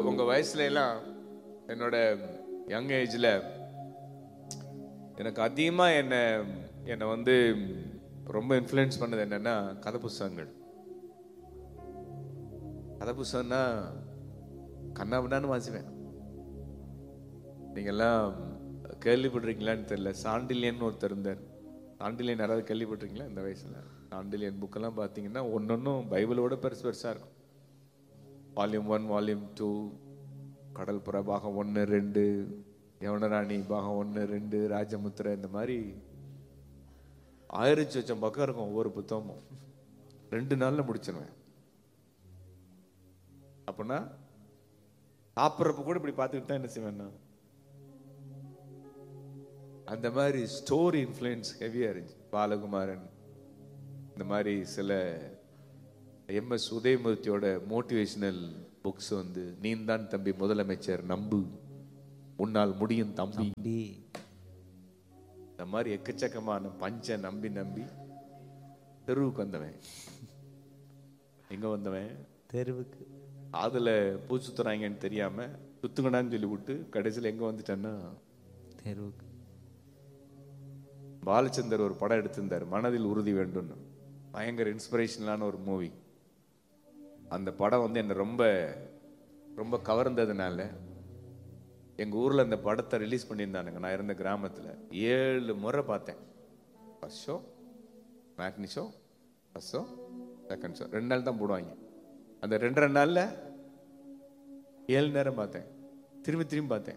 உங்க வயசுல எல்லாம் என்னோட யங் ஏஜ்ல எனக்கு அதிகமா என்னை வந்து ரொம்ப இன்ஃப்ளூயன்ஸ் பண்ணது என்னன்னா கதை புஸ்தகங்கள். கதை புஸ்தகம்னா கண்ணாபின்னான்னு வாசிப்பேன். நீங்கெல்லாம் கேள்விப்பட்டிருக்கீங்களான்னு தெரியல, சாண்டிலியன் ஒருத்தர் இருந்தார். சாண்டிலியன் யாராவது கேள்விப்பட்டிருக்கீங்களா? இந்த வயசுல சாண்டிலியன் புக்கெல்லாம் பார்த்தீங்கன்னா ஒன்னொன்னும் பைபிளோட பெருசு பெருசாக இருக்கும். வால்யூம் 1, வால்யூம் 2, கடல் புற பாகம் 1, 2, யவனராணி பாகம் 1, 2, ராஜமுத்திரை, இந்த மாதிரி 1000 பக்கம் இருக்கும் ஒவ்வொரு புத்தகமும். 2 நாள்ல முடிச்சிருவேன். அப்படின்னா சாப்பிட்றப்ப கூட இப்படி பார்த்துக்கிட்டு தான் என்ன செய்வேன்னா, அந்த மாதிரி ஸ்டோரி இன்ஃப்ளூயன்ஸ் ஹெவியா இருந்துச்சு. பாலகுமாரன், இந்த மாதிரி சில MS உதயமூர்த்தியோட மோட்டிவேஷனல் புக்ஸ் வந்து, நீந்தான் தம்பி முதலமைச்சர், நம்பு உன்னால் முடியும் தம்பி, இந்த மாதிரி எக்கச்சக்கமான பஞ்ச நம்பி நம்பி தெருவுக்கு வந்தவன். எங்க வந்தவன்? தெருவுக்கு. அதுல பூ சுத்துறாங்கன்னு தெரியாம சுத்துங்கடான்னு சொல்லி விட்டு கடைசியில் எங்க வந்துட்டேன்னா தெருவுக்கு. பாலச்சந்தர் ஒரு படம் எடுத்திருந்தார், மனதில் உறுதி வேண்டும்னு. பயங்கர இன்ஸ்பிரேஷனலான ஒரு மூவி. அந்த படம் வந்து என்னை ரொம்ப ரொம்ப கவர்ந்ததுனால எங்க ஊர்ல அந்த படத்தை ரிலீஸ் பண்ணியிருந்தானுங்க. நான் இருந்த கிராமத்துல 7 முறை பார்த்தேன். First show, matinee show, first show, second show. 2 நாள் தான் போடுவாங்க. அந்த 2 நாள்ல 7 நேரம் பார்த்தேன். திரும்பி திரும்பி பார்த்தேன்.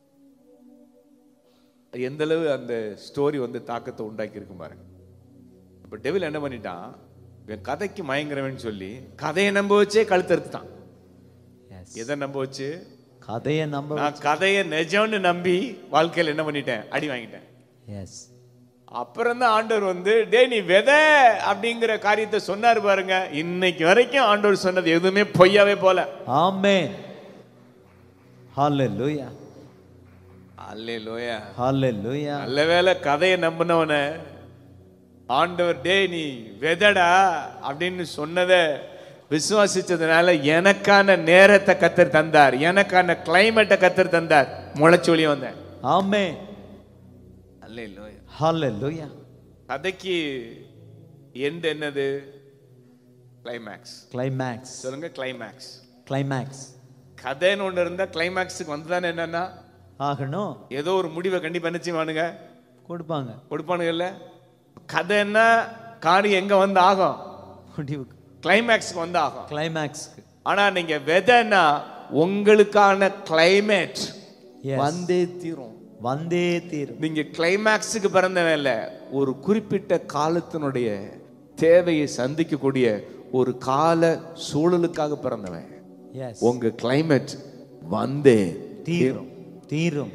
எந்த அளவு அந்த ஸ்டோரி வந்து தாக்கத்தை உண்டாக்கி இருக்கு பாருங்க. இப்ப டெவில் என்ன பண்ணிட்டான், இவன் கதைக்கு மயங்குறவன் சொல்லி கதையை நம்ப வச்சே கழுத்தறுத்துட்டான். எதை நம்ப வச்சு? கதையை நம்ப. நான் கதையை நிஜம்னு நம்பி வாழ்க்கையில் என்ன பண்ணிட்டேன், அடி வாங்கிட்டேன். அப்புறம் தான் ஆண்டவர் வந்து, டே நீ விதை அப்படிங்கிற காரியத்தை சொன்னார் பாருங்க. இன்னைக்கு வரைக்கும் ஆண்டவர் சொன்னது எதுவுமே பொய்யாவே போல. ஆமென். ஹல்லேலூயா, ஹல்லேலூயா, ஹல்லேலூயா. நல்லவேளை கதையை நம்பினவன ஆண்டவர் டே நீ விதடா அப்படின்னு சொன்னதை விசுவாசிச்சதுனால எனக்கான நேரத்தை கத்தர் தந்தார், எனக்கான கிளைமேட்டை கத்தர் தந்தார். முளைச்சொலி வந்தேன். ஆமென். ஹல்லேலூயா, ஹல்லேலூயா. கதைக்கு எண்ட் என்னது? கிளைமேக்ஸ். கிளைமேக்ஸ் சொல்லுங்க. Climax, climax. கதைன்னு ஒன்று இருந்தா கிளைமேக்ஸுக்கு வந்துதானே என்னன்னா ஆகணும். ஏதோ ஒரு முடிவை கண்டிப்பா என்ன செய்வானுங்க, கொடுப்பானுங்கல்ல. கதைன்னா காரியம் எங்க வந்து ஆகும்? முடிவுக்கு, கிளைமேக்ஸ்க்கு வந்து ஆகும். கிளைமேக்ஸ்க்கு. ஆனா நீங்க விதைன்னா உங்களுக்கான கிளைமேட் வந்தே தீரும், வந்தே தீரும். நீங்க கிளைமேக்ஸுக்கு பிறந்தவன் இல்ல, ஒரு குறிப்பிட்ட காலத்தினுடைய தேவையை சந்திக்கக்கூடிய ஒரு கால சூழலுக்காக பிறந்தவன். உங்க கிளைமேட் வந்தே தீரும், தீரும்.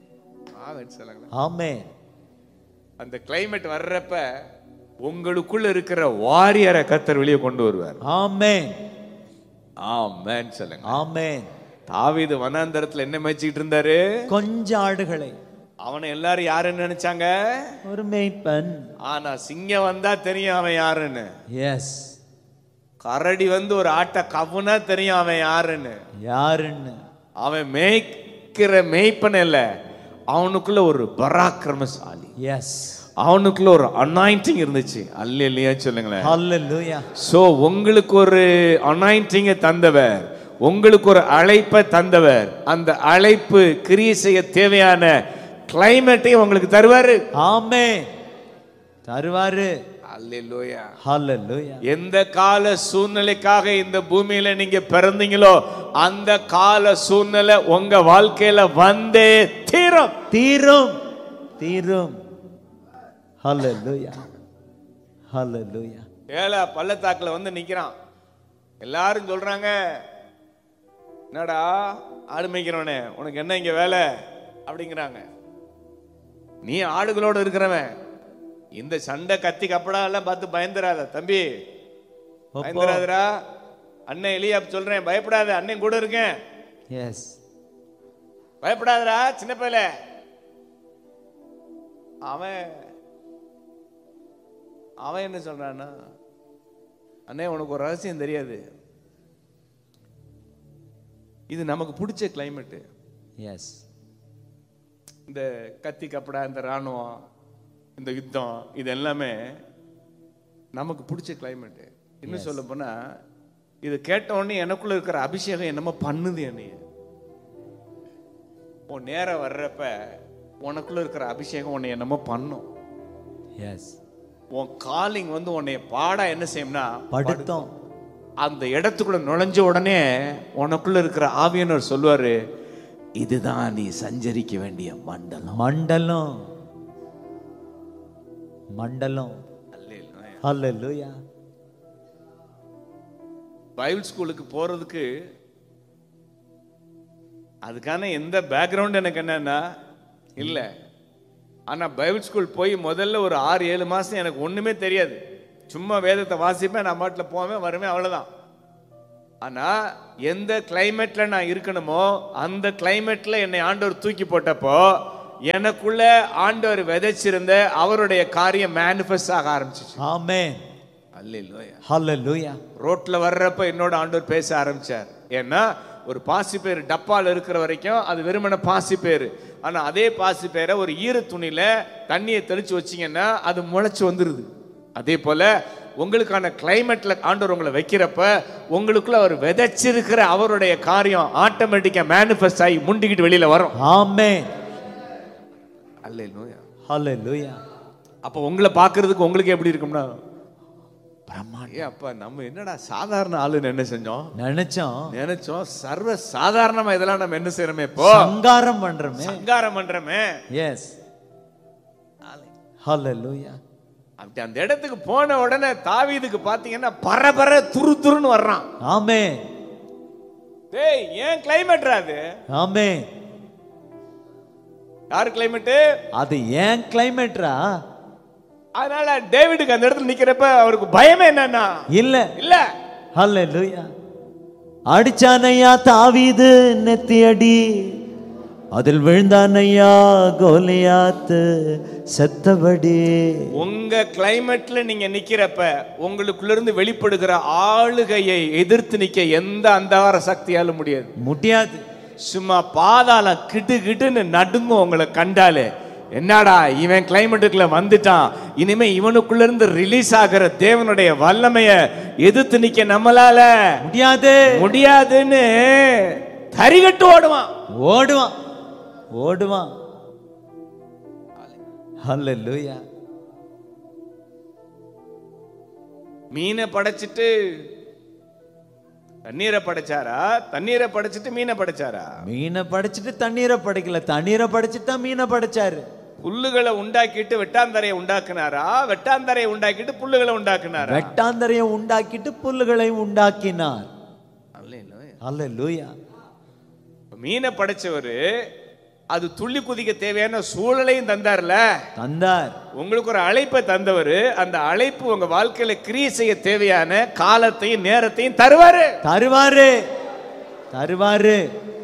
ஆமென். அந்த கிளைமேட் வர்றப்ப உங்களுக்குள்ள இருக்கிற வாரியரை கர்த்தர் வெளியே கொண்டு வருவார். ஆமென், ஆமென் சொல்லுங்க. ஆமென். தாவீது வனாந்தரத்துல என்ன மேய்ச்சிட்டு இருந்தாரு? கொஞ்சம் ஆடுகளை. அவனை எல்லாரும் யாருன்னு நினைச்சாங்க? ஒரு மேய்ப்பன். ஆனா சிங்கம் வந்தா தெரியும் அவன் யாருன்னு. எஸ். கரடி வந்து ஒரு ஆட்டை கவுனா தெரியும் அவன் யாருன்னு. யாருன்னு? அவன் மேய்க்கிற மேய்ப்பன் இல்ல, அவனுக்குள்ள ஒரு பராக்கிரமசாலி. எஸ். அவனுக்குள்ள ஒரு அனாயிண்டிங் இருந்துச்சு. அல்லேலூயா சொல்லுங்களேன். ஹல்லேலூயா. சோ உங்களுக்கு ஒரு அனாயிண்டிங்கை தந்தவர், உங்களுக்கு ஒரு அழைப்பை தந்தவர், அந்த அழைப்பு கிரியை செய்ய தேவையான கிளைமேட்டை உங்களுக்கு தருவாரு. ஆமென், தருவாரு. அல்லேலூயா, ஹல்லேலூயா. எந்த கால சூழ்நிலைக்காக இந்த பூமியில நீங்க பிறந்தீங்களோ அந்த கால சூழ்நிலை உங்க வாழ்க்கையில வந்தே தீரும், தீரும், தீரும். ஹல்லேலூயா, ஹல்லேலூயா. ஏழை பள்ளத்தாக்குல வந்து நிக்கிறான். எல்லாரும் சொல்றாங்க, என்னடா ஆடு மேய்க்கிறவனே உனக்கு என்ன இங்க வேலை அப்படிங்கிறாங்க. நீ ஆடுகளோடு இருக்கிறவன், இந்த சண்டை கத்தி கப்படா எல்லாம் பார்த்து பயந்துராத தம்பி, பயந்துராதரா. அண்ணன் எலியாப் சொல்றேன், பயப்படாத, அண்ணன் கூட இருக்கேன். எஸ், பயப்படாதரா சின்ன பையல. அவன் என்ன சொல்றான்னா, அண்ணே உனக்கு ஒரு ரகசியம் தெரியாது, இது நமக்கு பிடிச்ச கிளைமேட்டு. எஸ். இந்த கத்தி கப்படா, இந்த ராணுவம், இந்த யுத்தம், இது எல்லாமே நமக்கு பிடிச்ச கிளைமேட்டு. இன்னும் சொல்ல போனா இது கேட்ட உடனே எனக்குள்ள இருக்கிற அபிஷேகம் என்னமோ பண்ணுது. என்னைய உன் நேரம் வர்றப்ப உனக்குள்ள இருக்கிற அபிஷேகம் உன்னை என்னமோ பண்ணும். எஸ். உன் காலிங் வந்து உன்னை பாடா என்ன செய்யும்னா படுத்தோம். அந்த இடத்துக்குள்ள நுழைஞ்ச உடனே உனக்குள்ள இருக்கிற ஆவியானவர் சொல்லுவாரு, இதுதான் நீ சஞ்சரிக்க வேண்டிய மண்டலம். மண்டலம். மண்டலம். ஹல்லேலூயா. பைபிள் ஸ்கூலுக்கு போறதுக்கு அதுக்கான எந்த பேக்ரவுண்ட் எனக்கு என்னன்னா இல்ல. ஆனா பைபிள் ஸ்கூல் போய் முதல்ல ஒரு 6-7 மாசம் எனக்கு ஒண்ணுமே தெரியாது. சும்மா வேதத்தை வாசிப்பேன், நான் பாட்டில் போவேன் வருவேன், அவ்வளவுதான். ஆனா எந்த கிளைமேட்ல நான் இருக்கணுமோ அந்த கிளைமேட்ல என்னை ஆண்டவர் தூக்கி போட்டப்போ எனக்குள்ள ஆண்டவர் விதைச்சிருந்த அவருடைய காரியம் மேனிஃபெஸ்ட் ஆக ஆரம்பிச்சிச்சு. ஆமென். அல்லேலூயா. ஹல்லேலூயா. ரோட்ல வர்றப்ப என்னோட ஆண்டவர் பேச ஆரம்பிச்சார். ஏன்னா ஒரு பாசி பேர் டப்பால் இருக்கிற வரைக்கும் அது வெறுமன பாசி பேர். ஆனா அதே பாசி பேரை ஒரு ஈர துணியில தண்ணியை தெளிச்சு வச்சீங்கன்னா அது முளைச்சு வந்துருது. அதே போல உங்களுக்கான கிளைமேட்ல ஆண்டவர் உங்களை வைக்கிறப்ப உங்களுக்குள்ள அவர் விதைச்சிருக்கிற அவருடைய காரியம் ஆட்டோமேட்டிக்கா மேனிஃபெஸ்ட் ஆகி முண்டிக்கிட்டு வெளியில வரும். ஆமென். அல்லேலூயா. ஹல்லேலூயா. அப்ப உங்களை பார்க்கிறதுக்கு உங்களுக்கு எப்படி இருக்கும்னா அப்ப நம்ம என்னடா சாதாரண ஆளுன்னு என்ன செஞ்சோம் நினைச்சோம். சர்வ சாதாரணமா இதெல்லாம் நம்ம என்ன செய்யறோமே, இப்போ சங்காரம் பண்றோமே. எஸ். ஹல்லேலூயா. அப்படி அந்த இடத்துக்கு போன உடனே தாவீதுக்கு பாத்தீங்கன்னா பரபர துருன்னு வர்றான். ஆமென். டேய் ஏன் கிளைமேட் அது? ஆமென். யார் கிளைமேட்? அது ஏன் கிளைமேட்ரா? அதனால டேவிடுக்கு அந்த இடத்துல நிக்கிறப்ப அவருக்கு பயமே என்னன்னா இல்ல. ஹல்லேலூயா. அடிச்சானையா தாவீது நெத்தி அடி, அதில் விழுந்தானையா கோலியாத்து செத்தபடி. உங்க கிளைமேட்ல நீங்க நிக்கிறப்ப உங்களுக்குள்ள இருந்து வெளிப்படுகிற ஆளுகையை எதிர்த்து நிக்க எந்த அந்தகார சக்தியாலும் முடியாது. சும்மா பாதாள கிட்டுன்னு நடுங்கும் உங்களை கண்டாலே. என்னடா இவன் கிளைமேட்டுக்குள்ள வந்துட்டான், இனிமே இவனுக்குள்ள இருந்து ரிலீஸ் ஆகிற தேவனுடைய வல்லமைய எதிர்த்து நிக்க நம்மளால முடியாதுன்னு தரிகட்டு ஓடுவான். ஹல்லேலூயா. மீனை படைச்சிட்டு தண்ணீரை படைச்சாரா? தண்ணீரை படைச்சிட்டு மீனை படைச்சாரா? மீனை படைச்சிட்டு தண்ணீரை படைக்கல, தண்ணீரை படைச்சிட்டு தான் மீனை படைச்சாரு. புல்லுகளை உண்டாக்கிட்டு வெட்டாந்தரையை உண்டாக்குனாரா? வெட்டாந்தரையை உண்டாக்கிட்டு புல்லுகளை உண்டாக்குனாரா? வெட்டாந்தரையை உண்டாக்கிட்டு புல்லுகளை உண்டாக்கினார். அல்லேலூயா. மீனை படைச்சவரு அது துள்ளி குதிக்க தேவையான சூழலையும் தந்தார். உங்களுக்கு ஒரு அழைப்பை தந்தவர். அந்த அழைப்பு உங்க வாழ்க்கையில கிரியை செய்ய தேவையான காலத்தையும் நேரத்தையும் தருவாரு.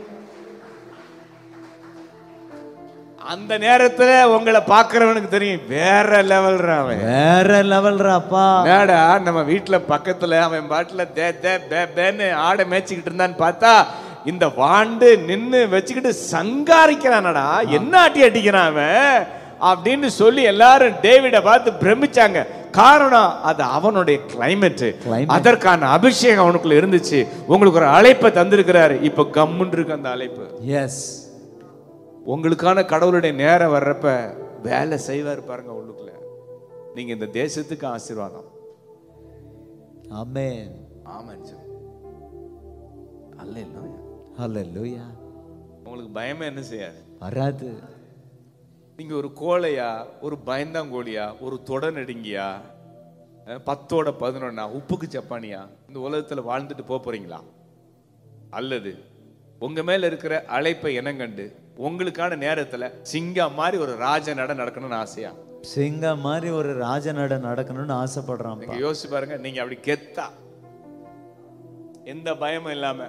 அந்த நேரத்துல உங்களை பாக்குறவனுக்கு தெரியும் வேற லெவல்ராப்பா. நம்ம வீட்டுல பக்கத்துல அவன் பாட்டுல ஆடை மேய்ச்சிக்கிட்டு இருந்தான்னு பார்த்தா இந்த வாண்டு நின்னு வச்சுக்கிட்டு சங்காரிக்கிறானடா, என்ன அடிக்கிறான் அவன் அப்படின்னு சொல்லி எல்லாரும் டேவிட பார்த்து பிரமிச்சாங்க. காரணம் அது அவனுடைய கிளைமேட். அதற்கான அபிஷேகம் அவனுக்குள்ள இருந்துச்சு. உங்களுக்கு ஒரு அழைப்பை தந்திருக்கிறாரு. இப்ப கம்முன்னு இருக்கு அந்த அழைப்பு. எஸ். உங்களுக்கான கடவுளுடைய நேரம் வர்றப்ப வேலை செய்வார் பாருங்க உள்ளுக்குள்ள. நீங்க இந்த தேசத்துக்கு ஆசீர்வாதம். ஆமென். ஆமென். அல்லேலூயா. ஹல்லேலூயா. உங்களுக்கு பயமே என்ன செய்யாது, வராது. நீங்க ஒரு கோழையா, ஒரு பயந்தாங்கோழியா, ஒரு தொடநடுங்கியா, 10ஓட 11 உப்புக்கு சப்பானியா இந்த உலகத்துல வாழ்ந்துட்டு போறீங்களா? அல்லது உங்க மேல இருக்கிற அழைப்பை இனங்கண்டு உங்களுக்கான நேரத்துல சிங்கம் மாதிரி ஒரு ராஜ நட நடக்கணும்னு ஆசையா? சிங்கம் மாதிரி ஒரு ராஜ நட நடக்கணும்னு ஆசைப்படுறான். நீங்க யோசிச்சு பாருங்க. நீங்க அப்படி கெத்தா எந்த பயமும் இல்லாம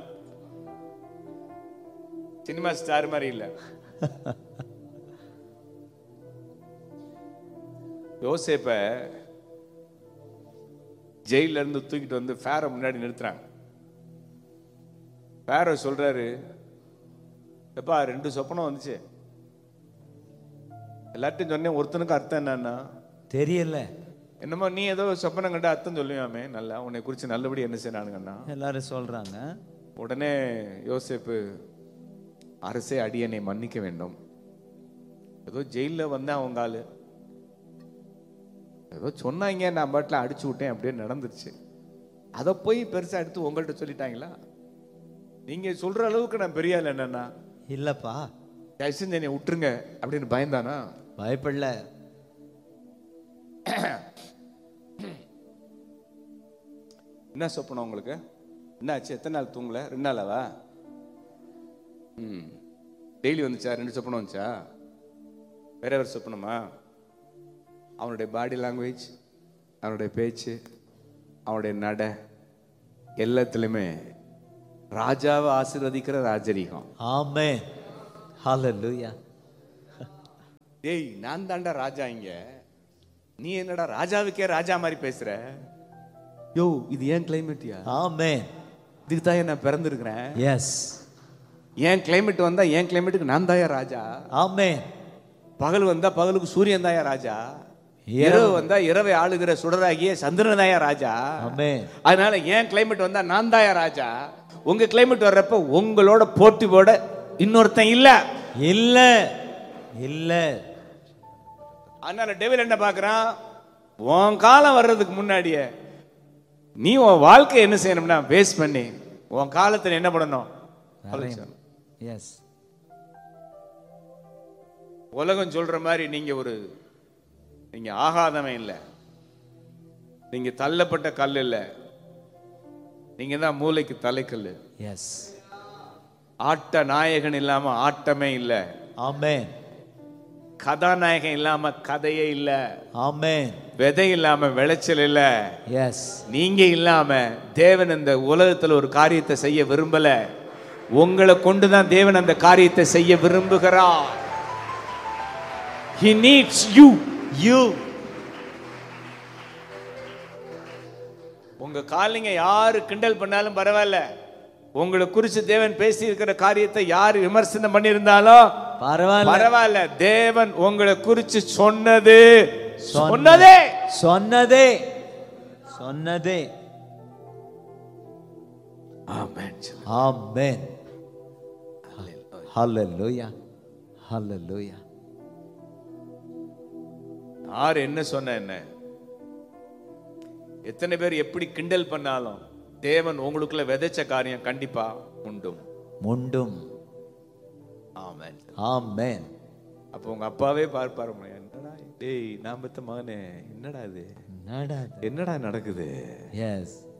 சினிமா ஸ்டார் மாதிரி இல்ல. யோசேப்ப ஜெயில இருந்து தூக்கிட்டு வந்து ஃபேரை முன்னாடி நிறுத்துறாங்க. வேற சொல்றாரு, எப்பா 2 சொப்பனம் வந்துச்சு. எல்லார்ட்டையும் சொன்னேன், ஒருத்தனுக்கு அர்த்தம் என்னன்னா தெரியல. என்னமோ நீ ஏதோ சொப்பனம் கண்டு அர்த்தம் சொல்லுவாமே, நல்லா உன்னை குறித்து நல்லபடி என்ன செய்யறானுங்கன்னா எல்லாரும் சொல்றாங்க. உடனே யோசேப்பு, அரசே அடியனை மன்னிக்க வேண்டும், ஏதோ ஜெயிலில் வந்தேன், அவங்க ஆளு ஏதோ சொன்னாங்க, நான் பாட்டில் அடிச்சு விட்டேன், அப்படியே நடந்துருச்சு. அதை போய் பெருசா எடுத்து உங்கள்கிட்ட சொல்லிட்டாங்களா? நீங்க சொல்ற அளவுக்கு நான் பெரிய ஆள் என்னன்னா இல்லப்பா, தயவுசெஞ்சு என்னை விட்டுருங்க அப்படின்னு பயந்தானா? பயப்படல. என்ன சொப்பனம் உங்களுக்கு? என்ன ஆச்சு? எத்தனை நாள் தூங்கல? 2 நாளாவா? டெய்லி வந்துச்சா? 2 சொப்பனம் வந்துச்சா? வேற சொப்பனமா? அவனுடைய பாடி லாங்குவேஜ், அவனுடைய பேச்சு, அவனுடைய நட எல்லாத்துலயுமே ராஜாவை ஆசீர்வதிக்கிற ராஜரீகம். ஆமென், ஹல்லேலூயா. டேய், நான் தாண்டா ராஜா இங்க, நீ என்னடா ராஜாவுக்கே ராஜா மாதிரி பேசுற? யோ, இது ஏன் கிளைமேட்யா? ஆமென். இதுக்கு தான் நான் பிறந்திருக்கிறேன். எஸ், ஏன் கிளைமேட் வந்தா என் கிளைமேட்டுக்கு நான் தாயா ராஜா. ஆமென். பகல் வந்தா பகலுக்கு சூரியன் தாயா ராஜா. இரவு வந்தா இரவை ஆளுகிற சுடராகிய சந்திரன் தாயா ராஜா. ஆமென். அதனால ஏன் கிளைமேட் வந்தா நான் தாயா ராஜா. உங்க கிளைமேட் வர்றப்ப உங்களோட போட்டி போட இன்னொருத்தன் இல்ல இல்ல இல்ல. அதனால டெவில் என்ன பார்க்கறான்? உன் காலம் வர்றதுக்கு முன்னாடியே நீ உன் வாழ்க்கை என்ன செய்யணும்னா வேஸ்ட் பண்ணி உன் காலத்துல என்ன பண்ணணும்? எஸ். உலகம் சொல்ற மாதிரி நீங்க ஆகாதவன் இல்ல, நீங்க தள்ளப்பட்ட கல் இல்ல, நீங்க தான் மூளைக்கு தலைக்கல். எஸ். ஆட்ட நாயகன் இல்லாம ஆட்டமே இல்ல. ஆமென். கதாநாயகன் இல்லாம கதையே இல்ல. ஆமென். விதை இல்லாம விளைச்சல் இல்ல. எஸ். நீங்க இல்லாம தேவன் இந்த உலகத்துல ஒரு காரியத்தை செய்ய விரும்பல. உங்களை கொண்டுதான் தேவன் அந்த காரியத்தை செய்ய விரும்புகிறார். He needs you. உங்க காலிங்க யாரு கிண்டல் பண்ணாலும் பரவாயில்ல, உங்களை குறித்து தேவன் பேசி இருக்கிற காரியத்தை யாரு விமர்சனம் பண்ணியிருந்தாலும் பரவாயில்ல, தேவன் உங்களை குறித்து சொன்னதே சொன்னதே சொன்னதே சொன்னதே. ஆமென். ஆமென். ஹல்லேலூயா, ஹல்லேலூயா. யார் என்ன சொன்ன என்ன, எத்தனை பேர் எப்படி கிண்டல் பண்ணாலும் தேவன் உங்களுக்குள்ள விதைச்ச காரியம் கண்டிப்பா உண்டும் உண்டும். ஆமென். ஆமென். அப்போ உங்க அப்பாவே பார்ப்பாரு, என்னடா டேய் நான் பெத்த மகனே, என்னடா இது, என்னடா நடக்குது. எஸ்.